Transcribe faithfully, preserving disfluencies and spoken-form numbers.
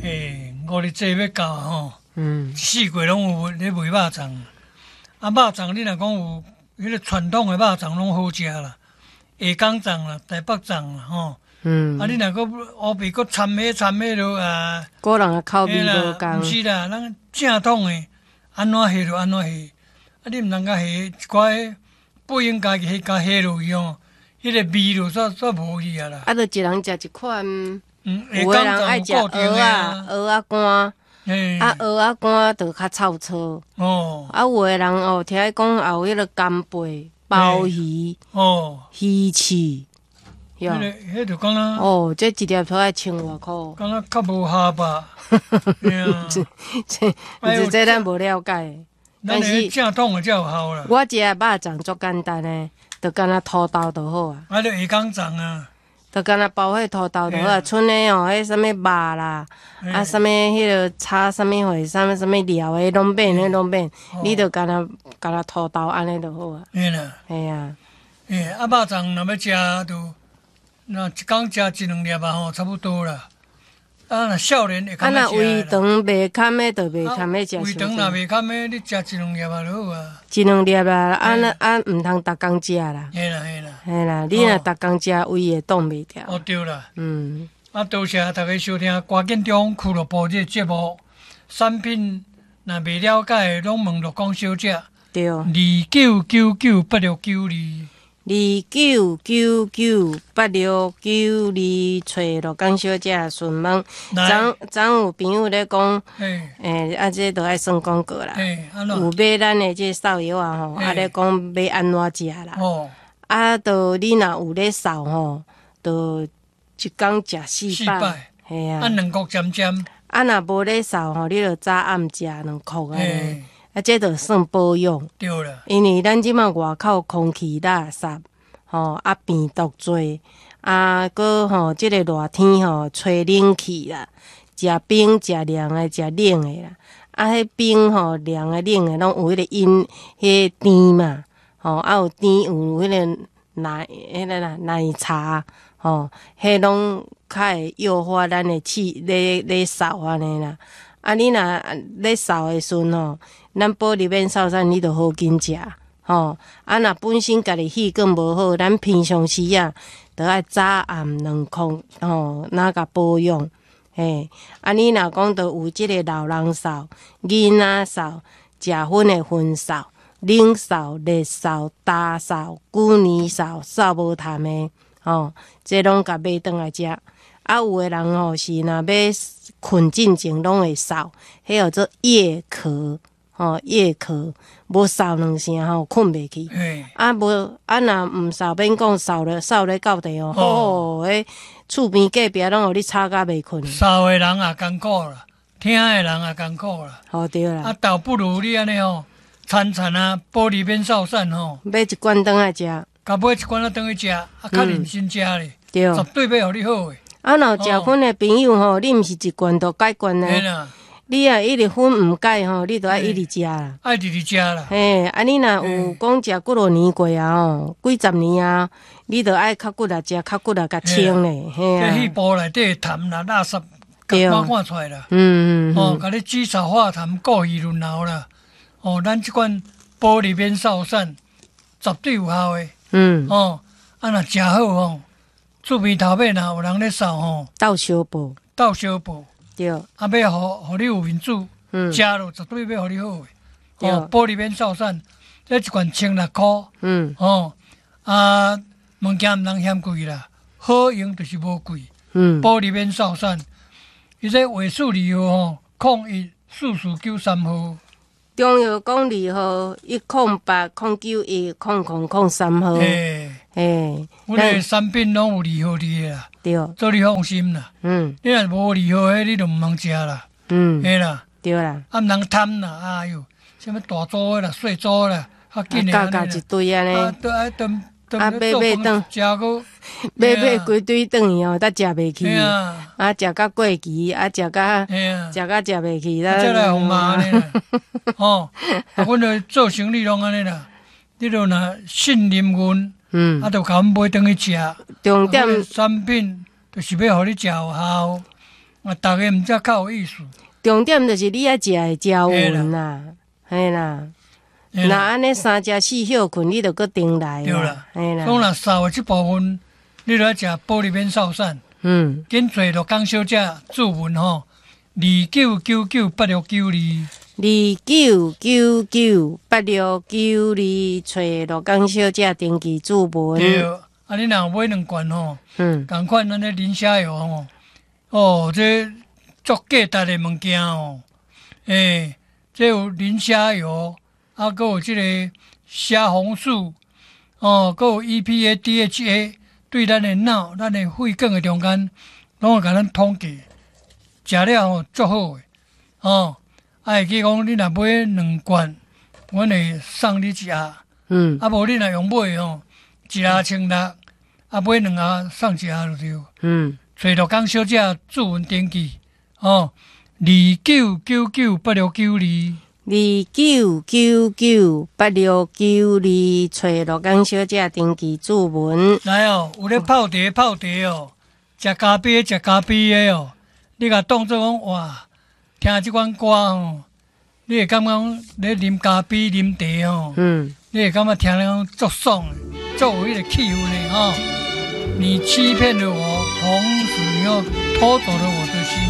诶，五日节要到吼， 嗯， 四季拢有咧卖肉粽。啊，肉粽你若讲有迄个传统的肉粽拢好食啦，下港粽啦、台北粽啦，吼。 嗯， 啊，你若个乌皮搁掺迄掺迄落啊， 个人的口味嘿啦无共。 毋是啦，咱正统的安怎下就安怎下。啊，你毋通甲下一寡不应该下甲下落去吼，迄个味就煞煞无去啊啦。 啊，就一人食一款， 嗯， 有的人爱食蚵仔、蚵仔干。 嘿啊，蚵仔干就较臭臭。 哦， 啊，有的人哦，听伊讲也有迄个干贝、鲍鱼、 哦， 鱼翅，哟迄个迄就讲啊， 哦，这一粒都要千外箍。 讲啊较无下吧。嘿啊， 这这，这这咱无了解。 咱的正统的才有效啦。 我食的肉粽足简单的，就干那土豆就好啊。 啊，就下港粽啊， 就干那包迄土豆就好啊。剩的哦，迄什物肉啦，啊，什物迄个炒什物货，什物什物料的拢变，迄拢变。你就干那干那土豆安尼就好啊。 嘿啦， 系啊， 嘿，啊，肉粽若要食就，若一工食一两粒啊吼，差不多啦。啊，若少年会啊，若较要食胃的啦。 肠袂堪的，就袂堪要食胃肠若袂堪的，你食一两粒啊就好啊。 一两粒啦，啊那啊毋通逐工食啦。 嘿啦嘿啦， 嘿啦，你若逐工食，胃会挡袂牢。 哦对啦。 嗯， 啊，多谢大家收听关键中俱乐部这个节目。产品若未了解，拢问陆讲小姐。 对。 二九九九八六九二。 二九九九八六九二，找罗江小姐询问。昨昨有朋友咧讲，诶，啊，这都爱算广告啦。有买咱的这扫药啊吼，啊咧讲要安怎食啦。哦。啊，都你若有咧扫吼，都一工食四摆。系啊。啊， 两国尖尖。 啊，若无咧扫吼，你就早暗食两箍安尼。啊，这就算保养。 对啦。 因为咱即马外口空气垃圾，吼啊病毒多，啊，搁吼即个热天吼吹冷气啦，食冰食凉的，食冷的啦。啊，迄冰吼凉的冷的拢有迄个因迄个甜嘛，吼啊有甜有迄个奶迄个啦奶茶，吼迄拢较会诱发咱的气咧咧扫安尼啦。啊，你若咧扫的时阵吼。咱保利免扫散，你就好紧食吼。啊，若本身家己气管无好，咱平常时啊，着爱早暗两空吼，哪甲保养嘿。啊，你若讲着有即个老人扫、囡仔扫、食薰的薰扫、冷扫、热扫、大扫、旧年扫、扫无痰的吼，这拢甲买转来食。啊，有的人吼是若要困进前拢会扫，迄叫做夜咳。吼，夜咳，无扫两声吼，困袂去。啊，无啊，若毋扫，免讲扫了，扫咧到地哦。哦，迄厝边隔壁拢互你吵甲袂困。 扫的人也艰苦啦，听的人也艰苦啦。 哦，对啦。啊， 倒不如你安尼吼，餐餐啊，玻璃免扫散吼。 买一罐转来食。 甲买一罐啊，转去食，啊，较认真食咧。 对。 绝对要互你好诶。 啊，若食薰的朋友吼，你毋是一罐就解罐呢？你啊，一直薰毋解吼，你都爱一直食啦。 爱直直食啦。 嘿，啊，你若有讲食几偌年过啊吼，几十年啊，你都爱较骨力食，较骨力甲清咧，嘿啊。 这细胞内底痰啦、垃圾，甲看看出来啦。 嗯嗯。 哦，甲你至少化痰、过滤润喉啦。哦，咱即款玻璃免扫散，绝对有效诶。嗯。哦，啊，若食好吼，厝边头尾若有人咧扫吼， 倒小步， 倒小步。 对， 啊，要互互你有面子，食咯绝对要互你好诶。哦，玻璃免扫散，这一罐千六箍。嗯。哦，啊，物件毋通嫌贵啦，好用就是无贵。嗯。玻璃免扫散，伊这话术二号吼，空一四四九三号。 中药讲二号一空八空九一空空空三号。嘿。嘿。 阮个产品拢有二号伫个啦。 对， 做你放心啦。嗯，你若无二号，迄你就毋通食啦。嗯，嘿啦， 对啦。 啊，毋通贪啦，哎哟，什物大组的啦、细组的啦，较紧的安尼啦。 加加一堆安尼。 啊，都爱炖炖啊，买买顿， 食个买买规堆顿去哦，才食袂去。啊，啊，食到过期，啊，食到食到食袂去啦。 这来互骂安尼啦。吼，啊，阮着做生意拢安尼啦。你着若信任阮。嗯，啊，就甲阮买转去食。 重点产品就是要互你食有效， 啊，大家毋则较有意思。 重点就是你爱食会招魂啦，嘿啦。那安尼三食四休困，你就搁顶来对啦， 嘿啦。 讲若扫的即部分，你著爱食玻璃面扫散。 嗯， 紧做着讲小姐注文吼，二九九九八六九二， 二九九九八六九二，找罗江小姐登记注文。 对，啊，你若买两罐吼， 嗯， 共款咱咧磷虾油吼，哦，这足价值的物件哦，诶，这有磷虾油，啊，搁有即个虾红素，哦，搁有 E P A、D H A。对咱的脑、咱的肺管的中间，拢会甲咱统计，食了吼足好诶，哦，啊会记讲你若买两罐，阮会送你一盒， 嗯， 啊无你若用买吼，一盒千六，啊买两盒送一盒就对， 嗯， 找着讲小姐注文登记，哦，二九九九八六九二。 二九九九八六九二，找罗江小姐登记注文。 来哦，有咧泡茶泡茶哦，食咖啡食咖啡的哦，你甲当做讲哇，听即款歌吼，你会感觉讲咧啉咖啡啉茶吼， 嗯， 你会感觉听了讲足爽的，足有迄个气氛的吼。你欺骗了我，同时又偷走了我的